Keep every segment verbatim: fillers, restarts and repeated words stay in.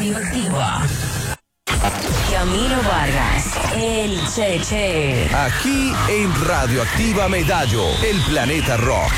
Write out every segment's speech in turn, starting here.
Radioactiva. Camilo Vargas, el Cheche. Aquí en Radioactiva Medallo, el planeta rock.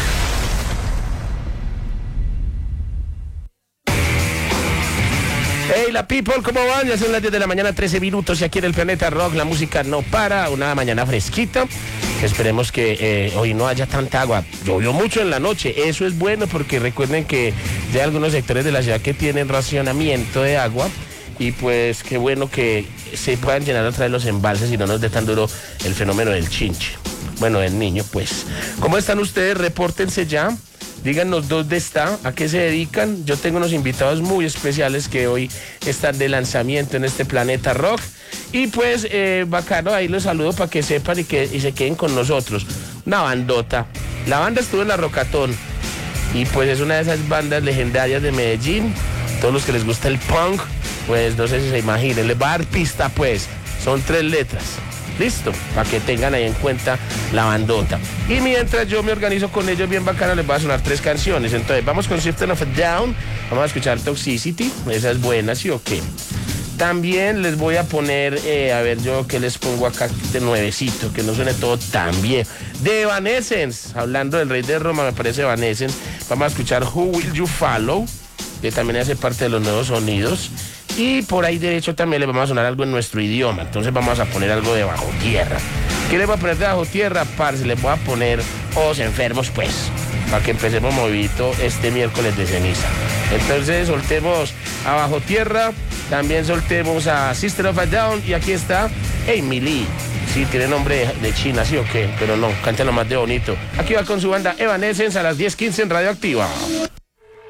Hey, la people, ¿cómo van? Ya son las diez de la mañana, trece minutos y aquí en el planeta rock la música no para, una mañana fresquita. Esperemos que eh, hoy no haya tanta agua. Llovió mucho en la noche, eso es bueno porque recuerden que ya hay algunos sectores de la ciudad que tienen racionamiento de agua y pues qué bueno que se puedan llenar otra vez los embalses y no nos dé tan duro el fenómeno del chinche. Bueno, del niño, pues. ¿Cómo están ustedes? Repórtense ya. Díganos dónde está, a qué se dedican. Yo tengo unos invitados muy especiales que hoy están de lanzamiento en este planeta rock. Y pues, eh, bacano, ahí los saludo para que sepan y que y se queden con nosotros. Una bandota. La banda estuvo en la Rocatón. Y pues es una de esas bandas legendarias de Medellín. Todos los que les gusta el punk, pues no sé si se imaginen. Les va a dar pista, pues. Son tres letras. Listo, para que tengan ahí en cuenta la bandota. Y mientras yo me organizo con ellos bien bacano, les voy a sonar tres canciones. Entonces, vamos con System of a Down. Vamos a escuchar Toxicity. Esa es buena, ¿sí o qué? También les voy a poner, eh, a ver yo qué les pongo acá de nuevecito, que no suene todo tan bien. De Evanescence, hablando del Rey de Roma, me parece Evanescence. Vamos a escuchar Who Will You Follow, que también hace parte de los nuevos sonidos. Y por ahí derecho también le vamos a sonar algo en nuestro idioma. Entonces vamos a poner algo de Bajo Tierra. ¿Qué les voy a poner de Bajo Tierra? Parce, les voy a poner Os Enfermos, pues, para que empecemos movidito este miércoles de ceniza. Entonces soltemos a Bajo Tierra, también soltemos a System of a Down y aquí está Emily. Sí, tiene nombre de China, ¿sí o qué? Pero no, cántalo más de bonito. Aquí va con su banda Evanescence a las diez quince en Radioactiva.